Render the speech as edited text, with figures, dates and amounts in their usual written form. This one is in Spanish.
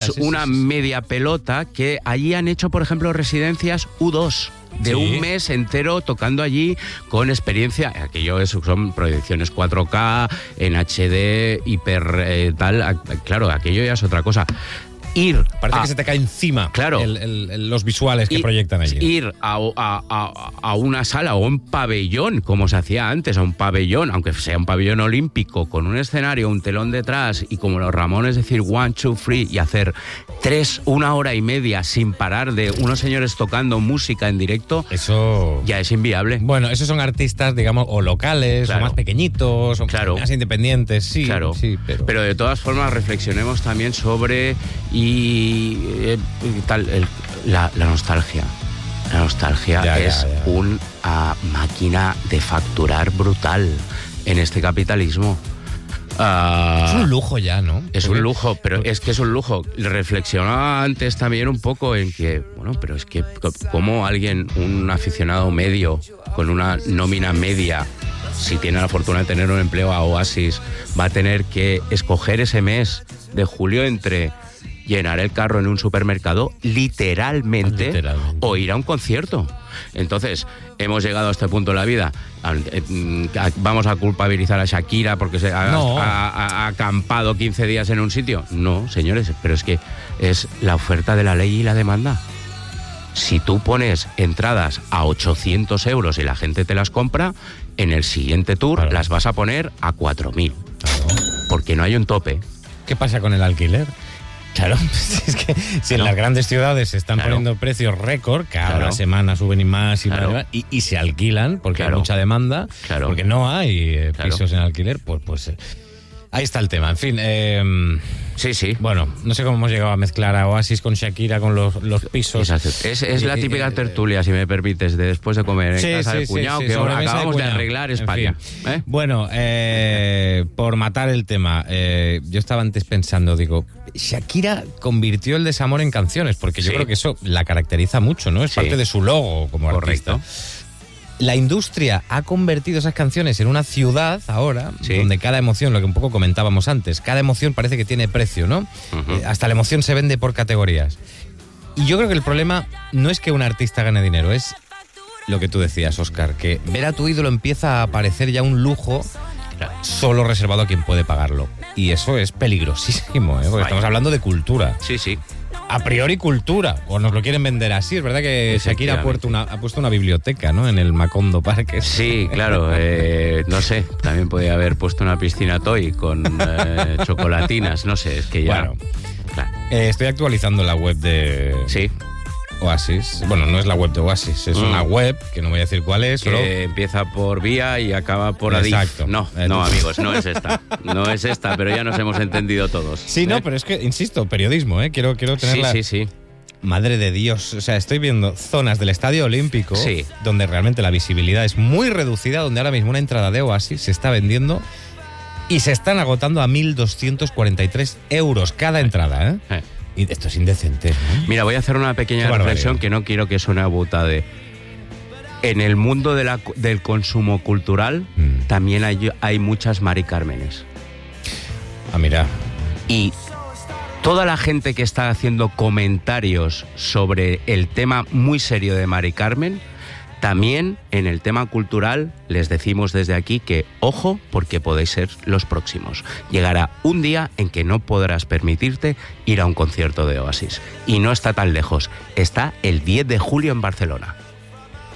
una media pelota que allí han hecho, por ejemplo, residencias U2. De un mes entero tocando allí con experiencia. Aquello son proyecciones 4K, en HD, hiper tal. Claro, aquello ya es otra cosa. Parece que se te cae encima los visuales que proyectan allí. Ir a una sala o un pabellón, como se hacía antes, a un pabellón, aunque sea un pabellón olímpico, con un escenario, un telón detrás y como los Ramones decir 1, 2, 3 y hacer 1 hora y media sin parar de unos señores tocando música en directo, eso ya es inviable. Bueno, esos son artistas, digamos, o locales, o más pequeñitos, o más independientes, sí. Claro, pero de todas formas reflexionemos también sobre la nostalgia. La nostalgia es una máquina de facturar brutal en este capitalismo. Es un lujo ya, ¿no? Es un lujo, pero es que es un lujo. Reflexionaba antes también un poco en que, pero es que como un aficionado medio con una nómina media, si tiene la fortuna de tener un empleo a Oasis, va a tener que escoger ese mes de julio entre llenar el carro en un supermercado literalmente o ir a un concierto. Entonces, hemos llegado a este punto de la vida. ¿Vamos a culpabilizar a Shakira porque ha acampado 15 días en un sitio? No, señores, pero es que es la oferta de la ley y la demanda. Si tú pones entradas a 800 euros y la gente te las compra, en el siguiente tour las vas a poner a 4.000. Porque no hay un tope. ¿Qué pasa con el alquiler? Claro, es que si en las grandes ciudades se están poniendo precios récord, cada semana suben y más y se alquilan porque hay mucha demanda, porque no hay pisos en alquiler, pues ahí está el tema. En fin, sí. Bueno, no sé cómo hemos llegado a mezclar a Oasis con Shakira, con los pisos. Es la típica tertulia, si me permites, de después de comer en casa del cuñado, que acabamos de arreglar España. En fin. Bueno, por matar el tema, yo estaba antes pensando, digo, Shakira convirtió el desamor en canciones, porque yo creo que eso la caracteriza mucho, ¿no? Es parte de su logo como artista. La industria ha convertido esas canciones en una ciudad ahora, donde cada emoción, lo que un poco comentábamos antes, cada emoción parece que tiene precio, ¿no? Hasta la emoción se vende por categorías. Y yo creo que el problema no es que un artista gane dinero, es lo que tú decías, Óscar, que ver a tu ídolo empieza a parecer ya un lujo solo reservado a quien puede pagarlo. Y eso es peligrosísimo, porque estamos hablando de cultura. Sí. A priori cultura, o nos lo quieren vender así. Es verdad que Shakira ha puesto una biblioteca, ¿no? En el Macondo Park. Sí, claro, no sé, también podría haber puesto una piscina toy con chocolatinas, no sé, es que ya... Bueno, estoy actualizando la web de Oasis. Bueno, no es la web de Oasis, es una web, que no voy a decir cuál es. Que empieza por Vía y acaba por Adif. Exacto. No, amigos, no es esta. No es esta, pero ya nos hemos entendido todos. Sí, no, pero es que, insisto, periodismo, Quiero tenerla... Sí. Madre de Dios, o sea, estoy viendo zonas del Estadio Olímpico donde realmente la visibilidad es muy reducida, donde ahora mismo una entrada de Oasis se está vendiendo y se están agotando a 1.243 euros cada entrada, Y esto es indecente, ¿no? Mira, voy a hacer una pequeña reflexión que no quiero que suene a butade. En el mundo del consumo cultural también hay muchas Mari Cármenes. Mira. Y toda la gente que está haciendo comentarios sobre el tema muy serio de Mari Carmen, también en el tema cultural les decimos desde aquí que ojo, porque podéis ser los próximos. Llegará un día en que no podrás permitirte ir a un concierto de Oasis. Y no está tan lejos, está el 10 de julio en Barcelona.